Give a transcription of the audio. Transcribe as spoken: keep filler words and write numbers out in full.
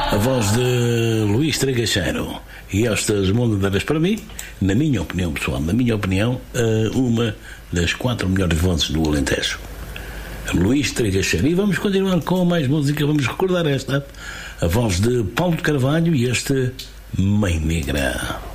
A voz de Luís Tragacheiro. E estas mondadeiras, para mim, na minha opinião pessoal, na minha opinião, uma das quatro melhores vozes do Alentejo. Luís Tragacheiro. E vamos continuar com mais música. Vamos recordar esta, a voz de Paulo de Carvalho e este Mãe Negra.